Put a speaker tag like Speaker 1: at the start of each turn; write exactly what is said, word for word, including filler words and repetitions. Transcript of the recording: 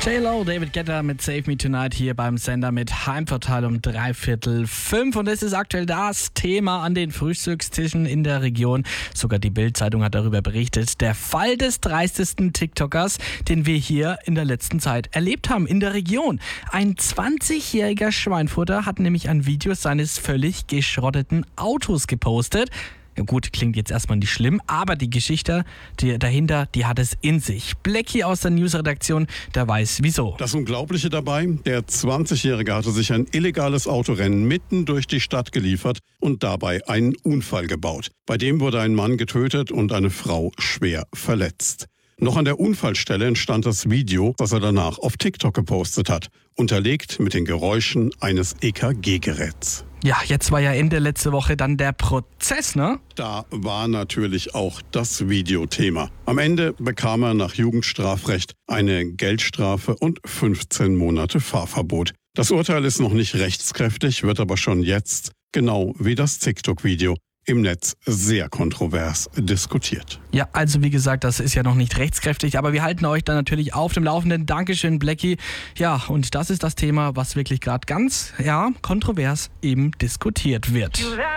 Speaker 1: J-Lo, David Guetta mit Save Me Tonight hier beim Sender mit Heimvorteil um dreiviertel fünf. Und es ist aktuell das Thema an den Frühstückstischen in der Region. Sogar die Bild-Zeitung hat darüber berichtet. Der Fall des dreistesten TikTokers, den wir hier in der letzten Zeit erlebt haben in der Region. Ein zwanzigjähriger Schweinfurter hat nämlich ein Video seines völlig geschrotteten Autos gepostet. Ja gut, klingt jetzt erstmal nicht schlimm, aber die Geschichte die dahinter, die hat es in sich. Blackie aus der Newsredaktion, der weiß wieso.
Speaker 2: Das Unglaubliche dabei, der zwanzigjährige hatte sich ein illegales Autorennen mitten durch die Stadt geliefert und dabei einen Unfall gebaut. Bei dem wurde ein Mann getötet und eine Frau schwer verletzt. Noch an der Unfallstelle entstand das Video, das er danach auf TikTok gepostet hat, unterlegt mit den Geräuschen eines E K G-Geräts.
Speaker 1: Ja, jetzt war ja Ende letzte Woche dann der Prozess, ne?
Speaker 2: Da war natürlich auch das Videothema. Am Ende bekam er nach Jugendstrafrecht eine Geldstrafe und fünfzehn Monate Fahrverbot. Das Urteil ist noch nicht rechtskräftig, wird aber schon jetzt, genau wie das TikTok-Video, im Netz sehr kontrovers diskutiert.
Speaker 1: Ja, also wie gesagt, das ist ja noch nicht rechtskräftig, aber wir halten euch dann natürlich auf dem Laufenden. Dankeschön, Blackie. Ja, und das ist das Thema, was wirklich gerade ganz, ja, kontrovers eben diskutiert wird.